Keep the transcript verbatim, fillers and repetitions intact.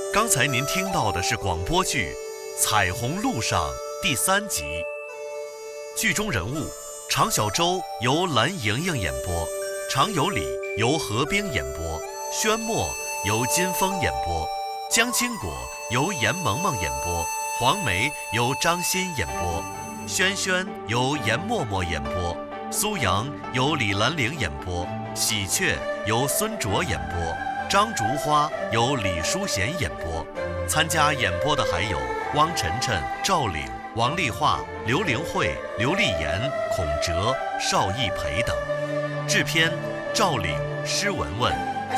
刚才您听到的是广播剧《彩虹路上》第三集。剧中人物常小舟由蓝莹莹演播，常有理由何冰演播，宣墨由金峰演播，江青果由严萌萌演播，黄梅由张欣演播，轩轩由严默默演播，苏阳由李兰玲演播，喜鹊由孙卓演播，张竹花由李淑贤演播。参加演播的还有汪晨晨、赵岭、王丽华、刘玲慧、刘丽妍、孔哲、邵艺培等。制片赵岭、施文文。